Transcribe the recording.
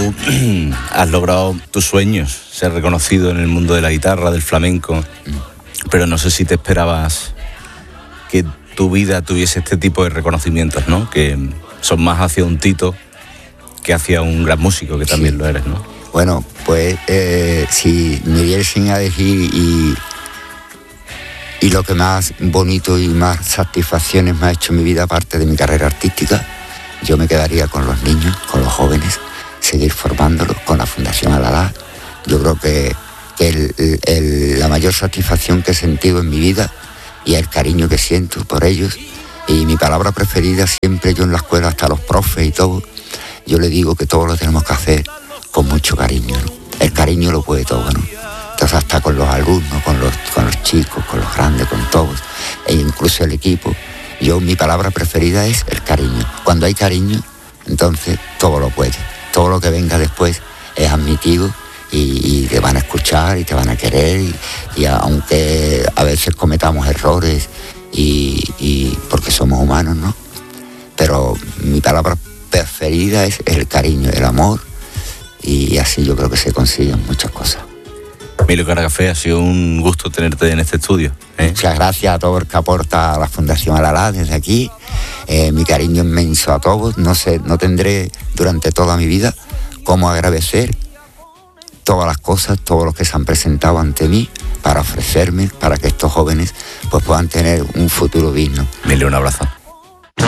tú has logrado tus sueños, ser reconocido en el mundo de la guitarra, del flamenco, pero no sé si te esperabas que tu vida tuviese este tipo de reconocimientos, ¿no? Que son más hacia un Tito que hacia un gran músico, que también lo eres, ¿no? Bueno, pues si me diesen a elegir y lo que más bonito y más satisfacciones me ha hecho en mi vida, aparte de mi carrera artística, yo me quedaría con los niños, con los jóvenes, seguir formándolos con la Fundación Al-Alá. Yo creo que la mayor satisfacción que he sentido en mi vida y el cariño que siento por ellos, y mi palabra preferida siempre, yo en la escuela, hasta los profes y todo, yo le digo que todo lo tenemos que hacer con mucho cariño, ¿no? El cariño lo puede todo, ¿no? Entonces hasta con los alumnos, con los chicos, con los grandes, con todos, e incluso el equipo, mi palabra preferida es el cariño. Cuando hay cariño, entonces todo lo puede. Todo lo que venga después es admitido y te van a escuchar y te van a querer, y aunque a veces cometamos errores y porque somos humanos, ¿no? Pero mi palabra preferida es el cariño, el amor, y así yo creo que se consiguen muchas cosas. Emilio Caracafé, ha sido un gusto tenerte en este estudio, ¿eh? Muchas gracias a todo el que aporta a la Fundación Al-Alá desde aquí. Mi cariño inmenso a todos. No tendré durante toda mi vida cómo agradecer todas las cosas, todos los que se han presentado ante mí para ofrecerme, para que estos jóvenes pues puedan tener un futuro digno. Emilio, un abrazo.